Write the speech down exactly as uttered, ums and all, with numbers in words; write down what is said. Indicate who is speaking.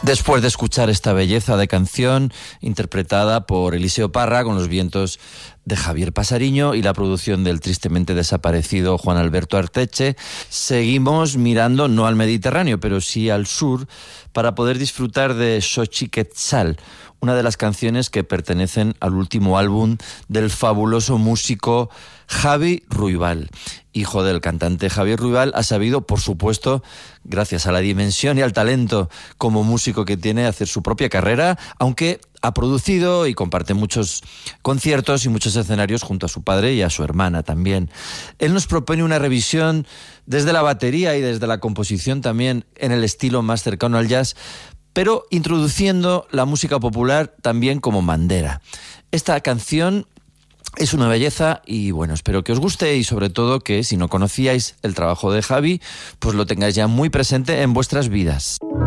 Speaker 1: Después de escuchar esta belleza de canción interpretada por Eliseo Parra con los vientos de Javier Pasariño y la producción del tristemente desaparecido Juan Alberto Arteche, seguimos mirando no al Mediterráneo, pero sí al sur, para poder disfrutar de Xochiquetzal, una de las canciones que pertenecen al último álbum del fabuloso músico Javi Ruibal. Hijo del cantante Javier Ruibal, ha sabido, por supuesto, gracias a la dimensión y al talento como músico que tiene, hacer su propia carrera, aunque ha producido y comparte muchos conciertos y muchos escenarios junto a su padre y a su hermana también. Él nos propone una revisión desde la batería y desde la composición también en el estilo más cercano al jazz, pero introduciendo la música popular también como bandera. Esta canción es una belleza y bueno, espero que os guste y sobre todo que si no conocíais el trabajo de Javi, pues lo tengáis ya muy presente en vuestras vidas.